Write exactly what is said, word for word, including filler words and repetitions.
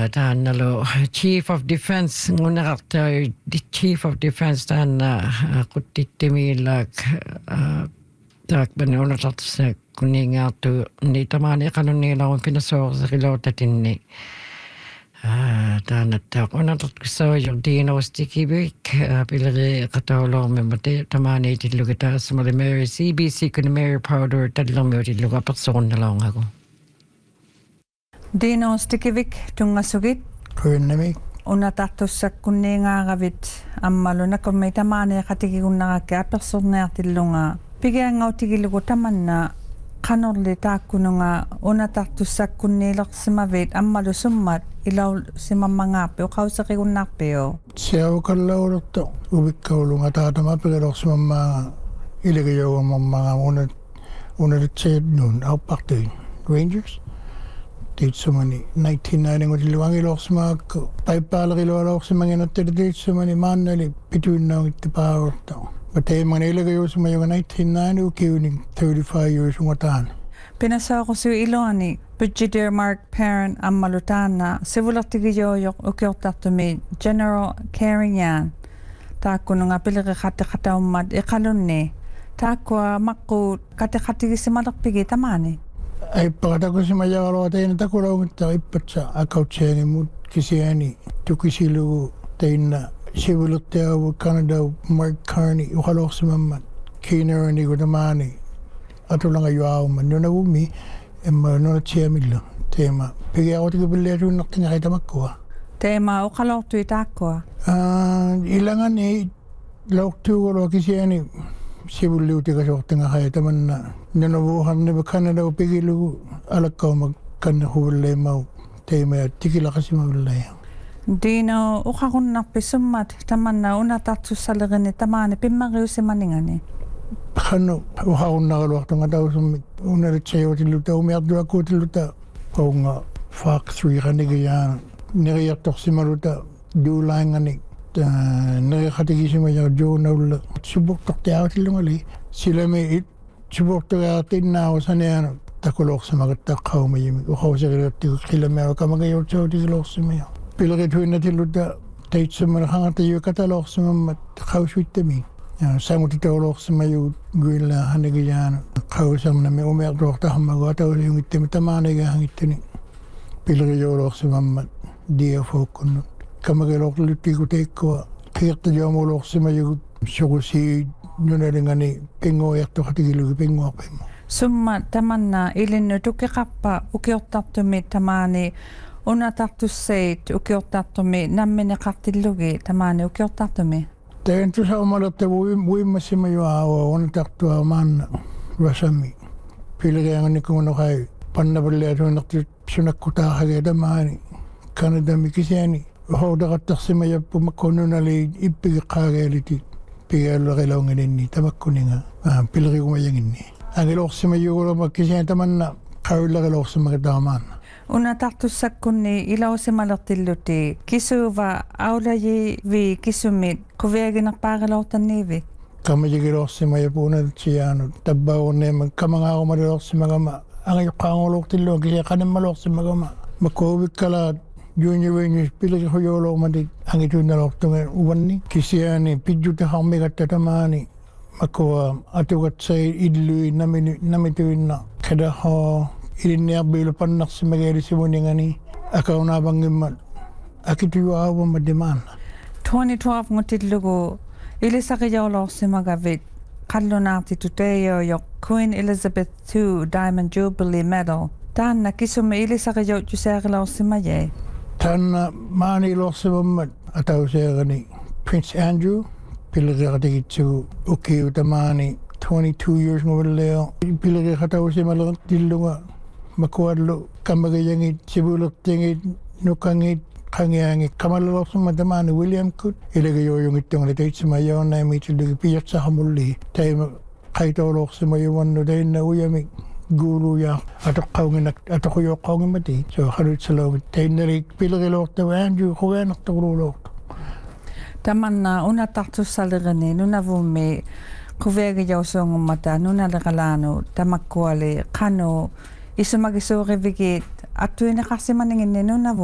tämän Chief of Defense, kun näyttää Chief of Defense tämän kutittimillä, tämän on otettu se, kun niin ngātu, niin tämä on niillä on pinna soosarilotetin, niin tämän, että on otettu se on jo diagnostikivik, pilari katolomme, mutta tämä on ei tilluka tässä, mä olin Mary C B C, kun Mary Powder, tällä on myös tilluka persoonilla on haku. Diagnostikivik tungasugit. Kynnemi. Unatartussa kun niingaravit ammaluna kun meitä maane katiki kun nagakaa personeertillunga. Pigeangautikillugu tamanna kanorli taakkununga unatartussa kun niilersimavit ammalusummat ilaw simamangaapi uqausaqi kunnarpio. Siaukallaulutta uvikkaulunga taatama pigelersimammaa iligiyuumammaa unat unatseet nun auppartuin Rangers. Tiitsumani nineteen ninety ngutiluangiloorsimaakku paippaalerilualoorsimanginattali tiitsumani maannali pituinnaungitti paavurta. Mateemani iligiyuusimajuga nineteen ninety ukiuning thirty-five years ungataan. Pinasaaqusu iloani Brigadier Mark Perrin ammalutaana sivulartigijoojok ukiortartumi General Carignan taakkununga pileriqatiqataummat iqalunni taakkua maqqu qatiqatigissimalerpigi tamaani. Ai pakatakusima jagaloa teina takulaungittaa ippatsa akautseeni mut kisiani tukisilugu teina sivulartiavu Canada Mark Carney uqaloorsimammat kiinerani kutamaani atulanga yuaumman nuna umi emma nuna tsiamilla teema pigiaotikipilleasuunnartinga qaitamakkua teema uqaloortui taakkua ilangani laortuugoloa kisiani sivulliutikasuortinga qaitamanna nuna vuuharniva Canada pigilugu alakkauma kanna huulleemau teema tikilaqasimavillaya Dino uqaqunnarpissummat tamanna unatartussalerni tamaani pimmariusimaningani Hanno uhaunnaruartunga tausummi unalitsajuutilluta umiartuakkuutilluta qaunga Fark three qanigiyaa neriartorsimaluta duulaingani neriqatigisima joonaulla subortortiautillungali silami subortoriaatinnaausaniana takuloorsimagattaqqaumajimi uqauserilertigu qilamiawa kamagayurtsautigiloorsimia pilerithuinnatilluta taitsummana qangatayua kataloorsimammat qaussuittami Sangutitoloorsimaju guilla hanigiyaan qausamnami umiartuortahammagu atausiungittami tamaanigahangittani pilerijooloorsimammat D F O-kunnut kamageloorluttigu teikkua qiirtajoomuluorsimajugu sugusi nunalingani pinguiartuqatigilugi pinguarpimmu summa tamanna ilinnu tukiqappa ukiortartumi tamaani unatartussait ukiortartumi nammineqartillugi tamaani ukiortartumi Tein tuossa omalatta uimassima juaua unatartua maanna rasami. Pilriangani kunnokai pannavalle suunnartu sunakkutaahage tamaani Kanadami kisiani houdaqattarsima yappu makkununali ippigiqqaageeliti pigaallerilaunganinni tamakkuninga pilrigumayanginni. Angilorsima juulama kisiani tamanna qaullerilorsimaga taamaanna. Unatartussakkunni ilausimalertilluti kisuva aulaji vi kisumit kuviaginarpaariloortanniivi Kamajigilorsima yapuunaltsiyaanu tabbaaruneema kamangaarumalilorsimagama angajuqqaanguluortillua kisia qanimmalorsimagama makkuuvikkalaat junior rangers pilerihujooloormati angituunnalortunga uvanni kisiani pijjutaharmigatta tamaani makkua atugatsai illui namini namituinna kadaho ilinniarbiilu pannarsimagaalisimuningani akaunabangimmat akituyuaavamma dimaanna twenty twelve ngutillugu ilisaqijawloorsimagavit qallunaartituteeyoyoq Queen Elizabeth the Second Diamond Jubilee Medal taanna kisummi ilisaqijawjuseeriloorsimaye taanna maaniilorsimammat atauseerani Prince Andrew pileriqatigitsugu ukiutamaani twenty-two years nguvalleo pileriqatausimalertillunga makuallu kamagayangit sibulertingit nukangit qangiangit kamallersimma tamaani William Kut ilagayoyungittungali taitsumayaunnaimitillugi piyatsahamulli taima qaitooloorsimayuvannu tainna uyamik guuluya atoqqaunginak atoquyoqqaungimati so halutsalawit tainnali pileriloortawa Andrew quanartorluuloortu tamanna unatartussalerni nunavummi kuviagijawsuungummata nunaleqalaanu tamakkuali qanu isumagisuurivigit attuinneqarsimaninginni nunavu